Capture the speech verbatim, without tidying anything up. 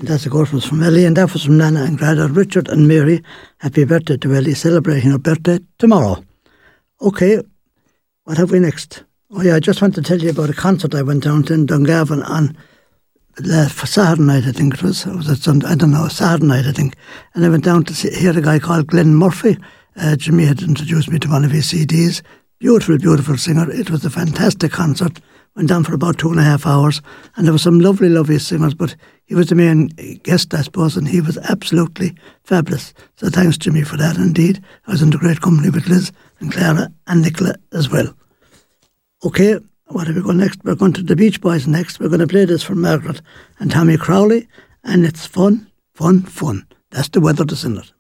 And that's, of course, was from Ellie, and that was from Nana and Grada, Richard and Mary. Happy birthday to Ellie, celebrating her birthday tomorrow. Okay, what have we next? Oh yeah, I just want to tell you about a concert I went down to in Dungarvan on uh, for Saturday night, I think it was. Or was it Sunday? I don't know, Saturday night, I think. And I went down to see, hear a guy called Glenn Murphy. Uh, Jimmy had introduced me to one of his C Ds. Beautiful, beautiful singer. It was a fantastic concert. Went down for about two and a half hours, and there were some lovely, lovely singers, but he was the main guest, I suppose, and he was absolutely fabulous. So thanks, Jimmy, for that. Indeed, I was in the great company with Liz and Clara and Nicola as well. Okay, what are we going next? We're going to the Beach Boys next. We're going to play this for Margaret and Tommy Crowley, and it's fun, fun, fun. That's the weather that's in it.